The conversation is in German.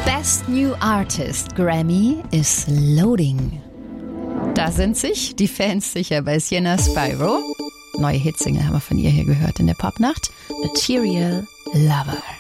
Best New Artist Grammy is loading. Da sind sich die Fans sicher bei Sienna Spyro. Neue Hitsingle haben wir von ihr hier gehört in der Popnacht. Material Lover.